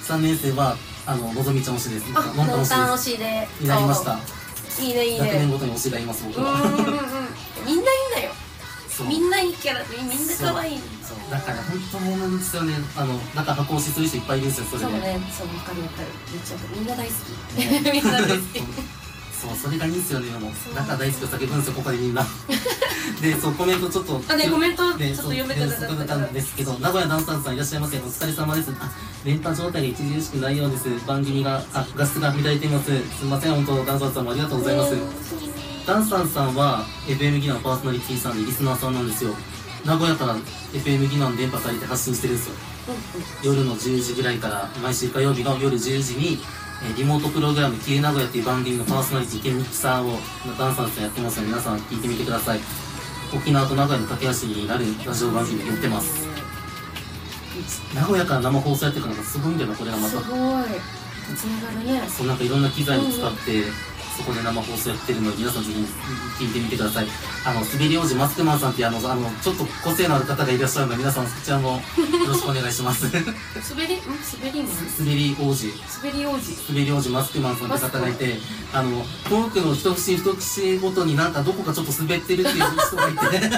3年生はのぞみちゃん推しです。 ノンタン推しでになりました。 いいねいいね。 学年ごとに推しがいます僕は。 みんないいんだよ。みんないいキャラでみんな可愛い。 だから本当もなんですよね。なんか箱推しする人いっぱいいるんですよ。それで。 そうね、そうわかるわかる。めっちゃみんな大好き。みんな大好き。 そうそれがいいんですよね。もうだから大好きを叫ぶんですよここでみんな。でそうコメントちょっとコメントちょっと読めてなかったんですけど、名古屋ダンサーズさんいらっしゃいませ。お疲れ様です。連覇状態が著しくないようです。番組が画質が乱れています。すみません本当ダンサーズさんもありがとうございます。ダンサーズさんは FM ギナーパーソナリティさんでリスナーさんなんですよ。名古屋から FM ギナーの電波借りて発信してるんですよ。夜の10時ぐらいから毎週火曜日の夜10時にリモートプログラム「キル名古屋」っていう番組のパーソナリティ兼ミキサーをダンサーズさんやってますので皆さん聞いてみてください。沖縄と名古屋の架け橋になるラジオ番組でやってます。名古屋から生放送やってるからすごいんだよなこれがまた。 すごいつながるね。 そうなんかいろんな機材を使って、そこで生放送やってるので皆さんぜひ聞いてみてください。滑り王子マスクマンさんってちょっと個性のある方がいらっしゃるので皆さんそちらもよろしくお願いします。滑り王子マスクマンさんって方がいて、トークの一節一節ごとになんかどこかちょっと滑ってるっていう人がいて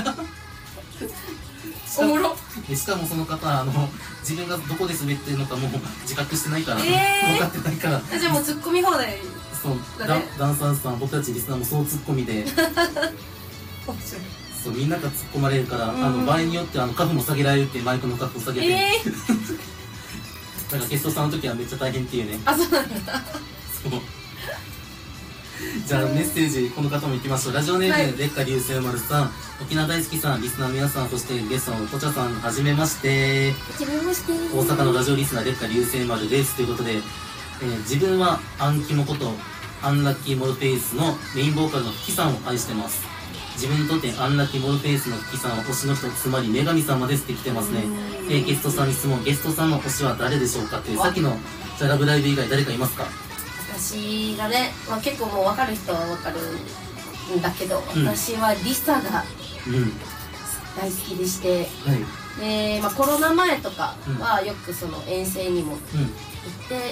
おもろ。 しかもその方自分がどこで滑ってるのかもう自覚してないから、分かってないから。 じゃあもうツッコミ放題。 そうダンサーズさん僕たちリスナーもそうツッコミでそうみんなが突っ込まれるから、場合によってカフも下げられるってマイクのカフを下げて、なんかゲストさんの時はめっちゃ大変っていうね。 あ、そうなんだ。 そうじゃあメッセージこの方もいきましょう。ラジオネーム烈火流星丸さん、沖縄大好きさん、リスナーの皆さん、そしてゲストのおこちゃさん、はじめまして。大阪のラジオリスナー烈火流星丸ですということで、自分はアンキモことアンラッキーモルフェイスのメインボーカルのフキさんを愛してます。自分にとってアンラッキーモルフェイスのフキさんは推しの人、つまり女神様ですって来てますね。ゲストさんに質問、ゲストさんの推しは誰でしょうかっていう、さっきのじゃラブライブ以外誰かいますか？ 私がね、結構もう分かる人は分かるんだけど、私はリサが大好きでして、でコロナ前とかはよくその遠征にも行って、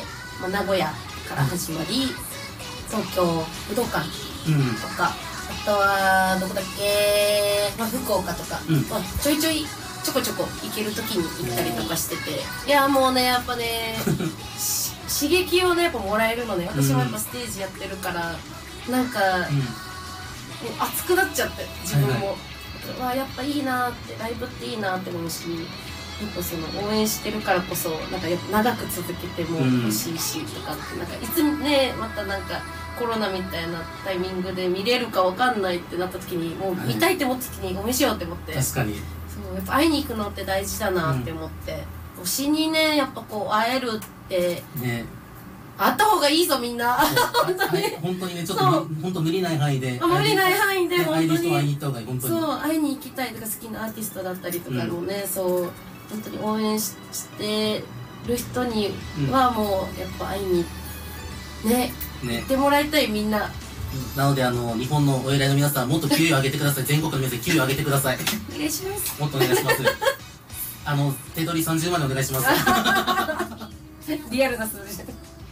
名古屋から始まり、東京武道館とか、あとはどこだっけ、福岡とか、ちょこちょこ行ける時に行ったりとかしてて、いやもうねやっぱね刺激をねやっぱもらえるのね。私もやっぱステージやってるからなんか、熱くなっちゃって自分も、やっぱいいなって、ライブっていいなって思うし、やっぱその応援してるからこそなんかやっぱ長く続けても欲しいしとかって、なんかいつねまたなんかコロナみたいなタイミングで見れるかわかんないってなった時に、もう見たいって思った時に応援しようって思って、 確かにそうやっぱ会いに行くのって大事だなって思って、推しにねやっぱこう会えるってね、会った方がいいぞみんな。本当にね、ちょっと本当無理ない範囲で無理ない範囲で本当に会いに行った方がいい。本当にそう会いに行きたいとか、好きなアーティストだったりとかもね、そう本当に応援してる人にはもうやっぱ会いにね行ってもらいたいみんな。 なので日本のお偉いの皆さんもっと給与上げてください。全国の皆さん給与上げてください。 お願いします。 もっとお願いします。手取り30万でお願いします。 リアルな数字。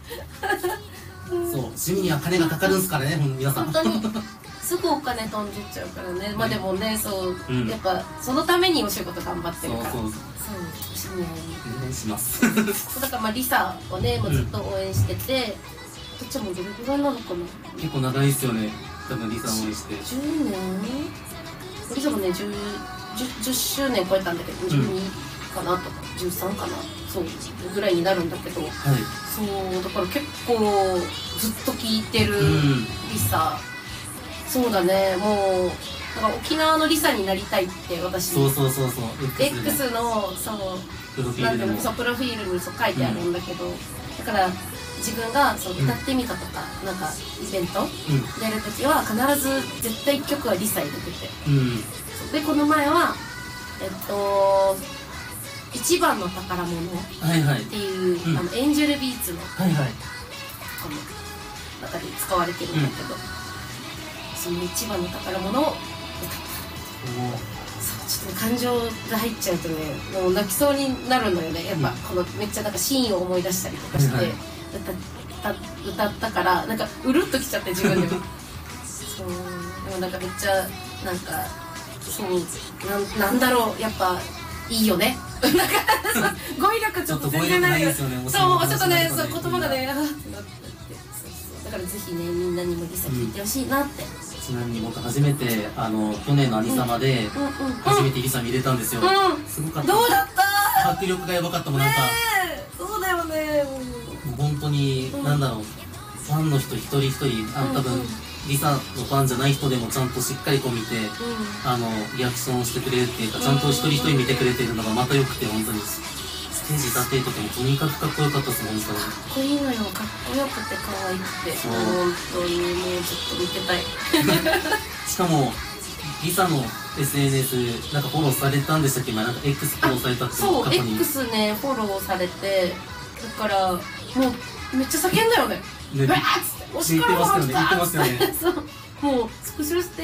そう趣味には金がかかるんすからね皆さん。 本当にすぐお金飛んでっちゃうからね。でもねそうやっぱそのためにお仕事頑張ってるから。そう推しにお願いします。 だからリサをねもうずっと応援してて、どっちもどれぐらいなのかな。 結構長いですよね多分リサ応援して。 10年リサもね10周年超えたんだけど、12かなとか13かな、そうぐらいになるんだけど、そうだから結構ずっと聴いてるリサ。そうだね、もうだから沖縄のリサになりたいって私そう X のプロフィールに書いてあるんだけど、だから自分が歌ってみたとかなんかイベントやるときは必ず絶対1曲はリサ入れてて、でこの前は一番の宝物っていう、エンジェルビーツの中で使われてるんだけど、その一番の宝物を歌った。 ちょっと感情が入っちゃうとね、もう泣きそうになるのよね。やっぱこのめっちゃなんかシーンを思い出したりとかして、はい、歌ったからなんかうるっときちゃって自分でもそうでもなんかめっちゃなんかそうなんだろう、やっぱいいよねなんか語彙力ちょっと全然ないですよね。そうちょっとね、そう言葉がねってなって、そうだからぜひねみんなにもリサ聞いてほしいなって。 ちなみに僕初めて去年のアニサマで初めてリサ見れたんですよ。すごかった。 どうだった？ 迫力がやばかったもん。なんかそうだよね。 本当になんだろう、ファンの人一人一人多分リサのファンじゃない人でもちゃんとしっかりこう見てリアクションをしてくれるっていうか、ちゃんと一人一人見てくれてるのがまた良くて、本当にステージ立ってる時もとにかくかっこよかったです。本当にかっこいいのよ。かっこよくて可愛くて本当にもうちょっと見てたいしかもリサの SNS なんかフォローされたんでしたっけ？なんか X フォローされたってそう X ねフォローされて、だからもうめっちゃ叫んだよね。バーッつって押しからフォローしたそうもうスクショして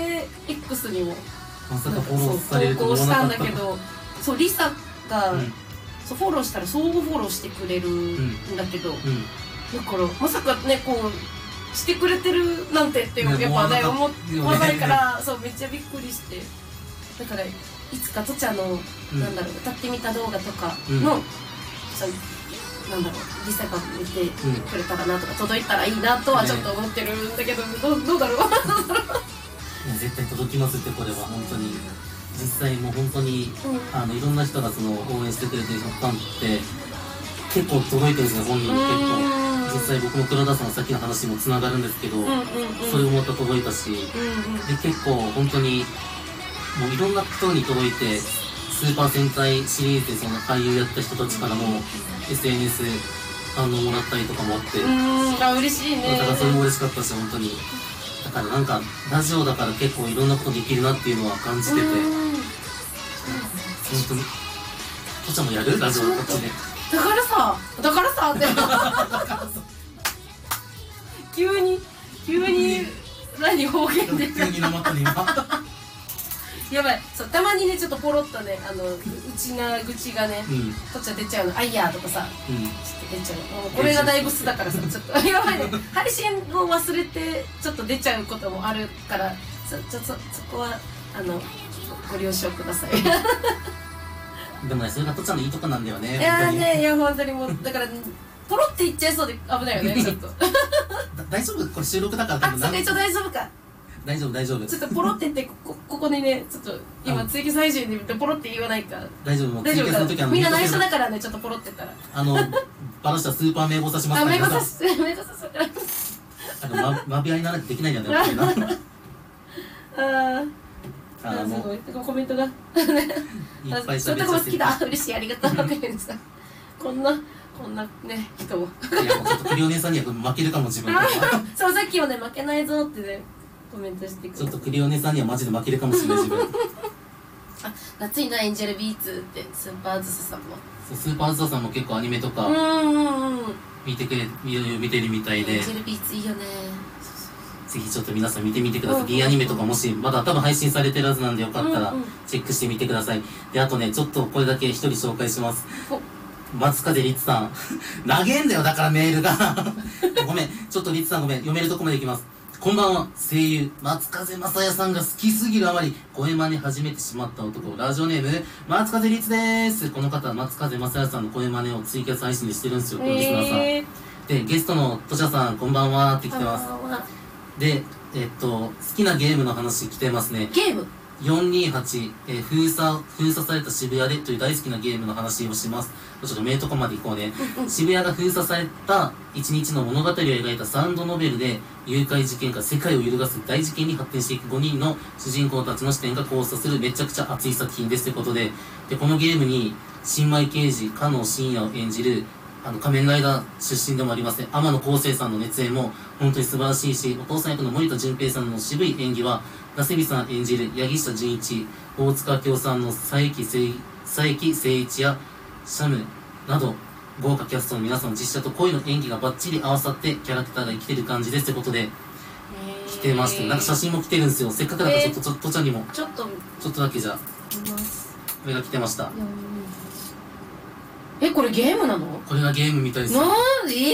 X にもまさかフォローされると思わなかった。投稿したんだけど、そうリサがそうフォローしたら相互フォローしてくれるんだけど、だからまさかねこうしてくれてるなんてってやっぱね思わないからそうめっちゃびっくりして、だからいつかとちゃんのなんだろう歌ってみた動画とかのなんだろうリサが見てくれたらなとか届いたらいいなとはちょっと思ってるんだけど、どうだろう絶対届きますって。これは本当に実際もう本当にいろんな人がその応援してくれてるファンって結構届いてるんですよ。本人に結構実際僕も黒田さんのさっきの話にもつながるんですけど、それもまた届いたし、で結構本当にもういろんな人に届いて、スーパー戦隊シリーズでその俳優やった人たちからも SNS 反応もらったりとかもあって、 嬉しいね。 だからそれも嬉しかったし、本当にだからなんかラジオだから結構いろんなことできるなっていうのは感じてて、本当にとちゃんもやるラジオこっちでだからさって急に何方言で急になまったね今やばい。そうたまにねちょっとポロッとね愚痴がねとっちゃ出ちゃうの。あいやーとかさちょっと出ちゃう。もうこれがだいぶ素だからさちょっとやばいね。配信を忘れてちょっと出ちゃうこともあるから、そこはご了承くださいでもねそれがとっちゃんのいいとこなんだよね。 いや本当にもうだからポロって言っちゃいそうで危ないよねちょっと大丈夫？これ収録だから多分。 それ大丈夫か。 大丈夫。 ちょっとポロって言ってここにねちょっと今追記最終で見てポロって言わないか。 大丈夫。 大丈夫か。みんな内緒だからねちょっとポロって言ったらバラしたスーパー名簿さしますから。 名簿さすマビアにならなきゃできないんだよねすごいコメントがいっぱいそういうとこ好きだ。嬉しい、ありがとうこんなね人もいやもうちょっとクリオ姉さんには負けるかも自分そうさっきもね負けないぞってねコメントしてくる。 ちょっとクリオ姉さんにはマジで負けるかもしれない自分夏にのエンジェルビーツってスーパーズサさんもスーパーズサさんも結構アニメとか見てるみたいで、 エンジェルビーツいいよね。 ぜひちょっと皆さん見てみてください。D アニメとかもしまだ多分配信されてるはずなんでよかったらチェックしてみてください。であとねちょっとこれだけ一人紹介します。松風律さん長えんだよだからメールがごめんちょっと律さんごめん読めるとこまでいきます。こんばんは。声優松風雅也さんが好きすぎるあまり声真似始めてしまった男、ラジオネーム松風律です。この方は松風雅也さんの声真似をツイキャス配信でしてるんですよ、このリスナーさんで。ゲストのとしゃさんこんばんはって来てます。で好きなゲームの話来てますね。 ゲーム 428、封鎖された渋谷でという大好きなゲームの話をします。ちょっと名とこまで行こうね。渋谷が封鎖された一日の物語を描いたサウンドノベルで、誘拐事件から世界を揺るがす大事件に発展していく5人の主人公たちの視点が交差するめちゃくちゃ熱い作品ですということで、このゲームに新米刑事加納信也を演じる仮面ライダー出身でもありますね天野浩成さんの熱演も本当に素晴らしいし、お父さん役の森田純平さんの渋い演技は名瀬美さん演じる八木下純一、大塚明夫さんの佐伯誠一やシャムなど豪華キャストの皆さんの実写と声の演技がバッチリ合わさってキャラクターが生きてる感じですということで来てました。なんか写真も来てるんですよ。せっかくだからちょっとちゃんにもちょっとだけじゃこれが来てました。 これゲームなの？ これがゲームみたいです。 なんで